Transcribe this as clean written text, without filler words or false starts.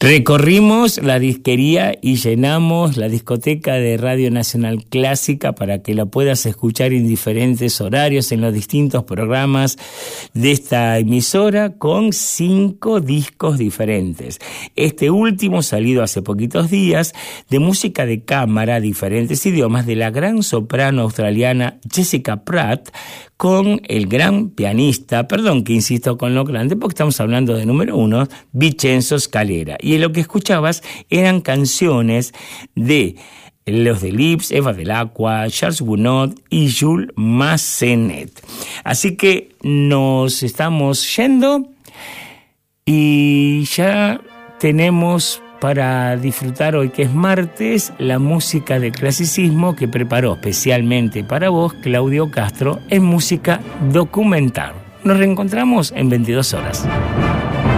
Recorrimos la disquería y llenamos la discoteca de Radio Nacional Clásica para que la puedas escuchar en diferentes horarios en los distintos programas de esta emisora con 5 discos diferentes. Este último, salido hace poquitos días, de música de cámara, diferentes idiomas, de la gran soprano australiana Jessica Pratt, con el gran pianista, perdón que insisto con lo grande, porque estamos hablando de número 1, Vincenzo Scalera. Y lo que escuchabas eran canciones de los de Lips, Eva Dell'Acqua, Charles Gounod y Jules Massenet. Así que nos estamos yendo y ya tenemos para disfrutar hoy, que es martes, la música del clasicismo que preparó especialmente para vos Claudio Castro en música documental. Nos reencontramos en 22 horas.